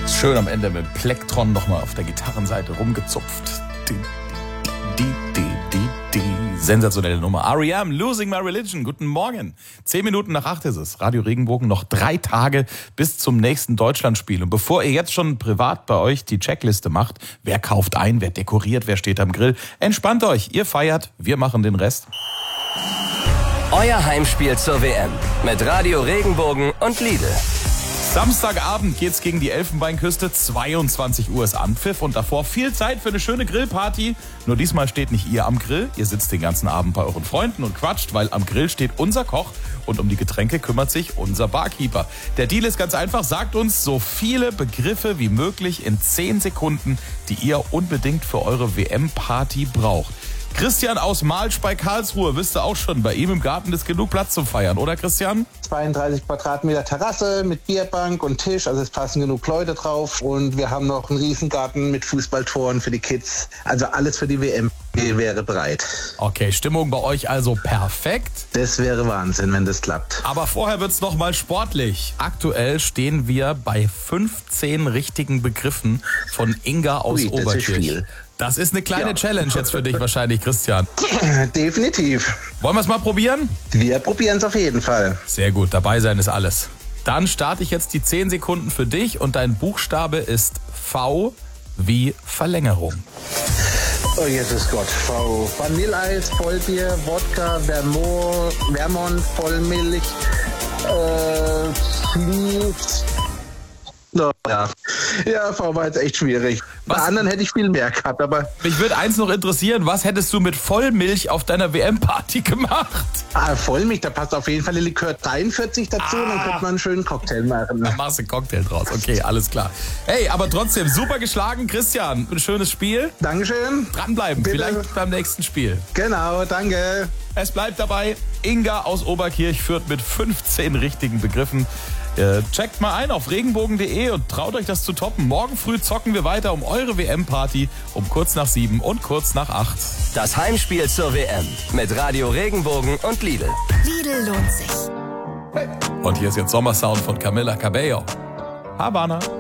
Schön am Ende mit Plektron nochmal auf der Gitarrenseite rumgezupft. Sensationelle Nummer. R.E.M. Losing My Religion. Guten Morgen. 10 Minuten nach 8 ist es. Radio Regenbogen. Noch 3 Tage bis zum nächsten Deutschlandspiel. Und bevor ihr jetzt schon privat bei euch die Checkliste macht, wer kauft ein, wer dekoriert, wer steht am Grill, entspannt euch. Ihr feiert, wir machen den Rest. Euer Heimspiel zur WM mit Radio Regenbogen und Lidl. Samstagabend geht's gegen die Elfenbeinküste, 22 Uhr ist Anpfiff und davor viel Zeit für eine schöne Grillparty. Nur diesmal steht nicht ihr am Grill, ihr sitzt den ganzen Abend bei euren Freunden und quatscht, weil am Grill steht unser Koch und um die Getränke kümmert sich unser Barkeeper. Der Deal ist ganz einfach, sagt uns so viele Begriffe wie möglich in 10 Sekunden, die ihr unbedingt für eure WM-Party braucht. Christian aus Malsch bei Karlsruhe, wisst ihr auch schon, bei ihm im Garten ist genug Platz zum Feiern, oder Christian? 32 Quadratmeter Terrasse mit Bierbank und Tisch, also es passen genug Leute drauf und wir haben noch einen Riesengarten mit Fußballtoren für die Kids, also alles für die WM wäre bereit. Okay, Stimmung bei euch also perfekt. Das wäre Wahnsinn, wenn das klappt. Aber vorher wird's noch mal sportlich. Aktuell stehen wir bei 15 richtigen Begriffen von Inga aus Ui, das Oberkirch. ist viel. Das ist eine kleine Challenge jetzt für dich wahrscheinlich, Christian. Definitiv. Wollen wir es mal probieren? Wir probieren es auf jeden Fall. Sehr gut, dabei sein ist alles. Dann starte ich jetzt die 10 Sekunden für dich und dein Buchstabe ist V wie Verlängerung. Oh, Jesus Gott. V. Vanilleeis, Vollbier, Wodka, Vermont, Vollmilch, Fleet. No, ja, V war jetzt echt schwierig. Bei anderen hätte ich viel mehr gehabt, aber... Mich würde eins noch interessieren, was hättest du mit Vollmilch auf deiner WM-Party gemacht? Vollmilch, da passt auf jeden Fall Likör 43 dazu, dann könnte man einen schönen Cocktail machen. Da machst du einen Cocktail draus, okay, alles klar. Hey, aber trotzdem, super geschlagen, Christian. Ein schönes Spiel. Dankeschön. Dranbleiben, Bitte. vielleicht beim nächsten Spiel. Genau, danke. Es bleibt dabei, Inga aus Oberkirch führt mit 15 richtigen Begriffen. Checkt mal ein auf regenbogen.de und traut euch das zu toppen. Morgen früh zocken wir weiter um eure WM-Party um kurz nach 7 und kurz nach 8. Das Heimspiel zur WM mit Radio Regenbogen und Lidl. Lidl lohnt sich. Und hier ist jetzt Sommersound von Camila Cabello. Havana.